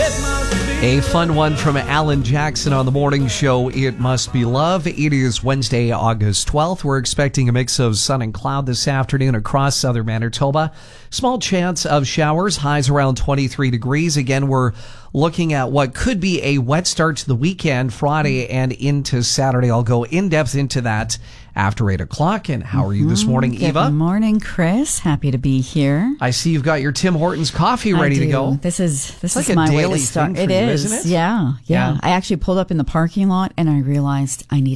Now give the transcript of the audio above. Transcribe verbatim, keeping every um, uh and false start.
A fun one from Alan Jackson on the morning show, It Must Be Love. It is Wednesday, August twelfth. We're expecting a mix of sun and cloud this afternoon across southern Manitoba. Small chance of showers, highs around twenty-three degrees. Again, we're looking at what could be a wet start to the weekend, Friday and into Saturday. I'll go in depth into that after eight o'clock. And how are you this morning, Good Eva? Good morning, Chris. Happy to be here. I see you've got your Tim Hortons coffee ready I do. to go. This is this It's is like a my way daily to start. thing for it you, is, isn't it? Yeah, yeah, Yeah. I actually pulled up in the parking lot and I realized I need